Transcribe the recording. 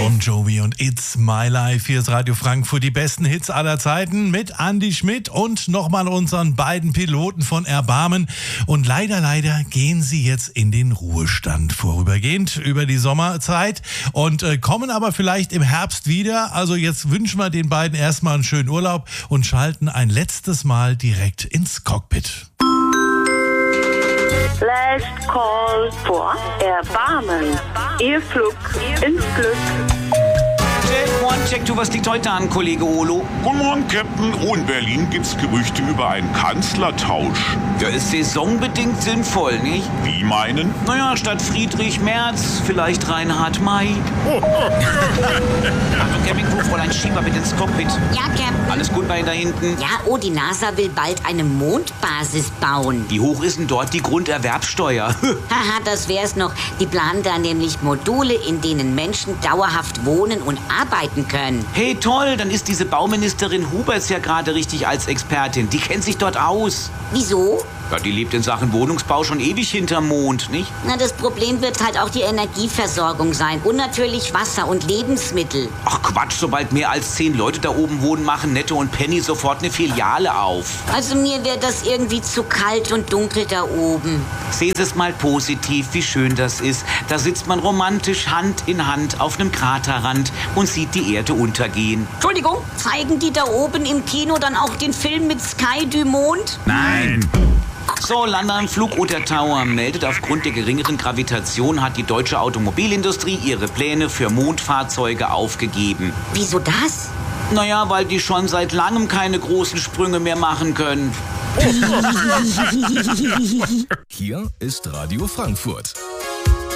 Bon Jovi und It's My Life. Hier ist Radio Frankfurt, die besten Hits aller Zeiten mit Andi Schmidt und nochmal unseren beiden Piloten von Erbarmen. Und leider gehen sie jetzt in den Ruhestand vorübergehend über die Sommerzeit und kommen aber vielleicht im Herbst wieder. Also jetzt wünschen wir den beiden erstmal einen schönen Urlaub und schalten ein letztes Mal direkt ins Cockpit. Last call for Erbarmen. Ihr Flug ins Glück. Check, du, was liegt heute an, Kollege Olo? Guten Morgen, Captain. Oh, in Berlin gibt's Gerüchte über einen Kanzlertausch. Der ist saisonbedingt sinnvoll, nicht? Wie meinen? Naja, statt Friedrich Merz, vielleicht Reinhard May. Achtung, Campingcrew, Fräulein, schieb mal bitte ins Cockpit. Ja, Captain. Alles gut bei Ihnen da hinten? Ja, oh, die NASA will bald eine Mondbasis bauen. Wie hoch ist denn dort die Grunderwerbsteuer? Haha, das wär's noch. Die planen da nämlich Module, in denen Menschen dauerhaft wohnen und arbeiten können. Hey, toll, dann ist diese Bauministerin Huberts ja gerade richtig als Expertin. Die kennt sich dort aus. Wieso? Ja, die lebt in Sachen Wohnungsbau schon ewig hinterm Mond, nicht? Na, das Problem wird halt auch die Energieversorgung sein. Und natürlich Wasser und Lebensmittel. Ach Quatsch, sobald mehr als 10 Leute da oben wohnen, machen Netto und Penny sofort eine Filiale auf. Also mir wäre das irgendwie zu kalt und dunkel da oben. Sehen Sie es mal positiv, wie schön das ist. Da sitzt man romantisch Hand in Hand auf einem Kraterrand und sieht die Erde untergehen. Entschuldigung, zeigen die da oben im Kino dann auch den Film mit Sky du Mond? Nein! So, Lande am Flug oder Tower meldet, aufgrund der geringeren Gravitation hat die deutsche Automobilindustrie ihre Pläne für Mondfahrzeuge aufgegeben. Wieso das? Naja, weil die schon seit langem keine großen Sprünge mehr machen können. Hier ist Radio Frankfurt.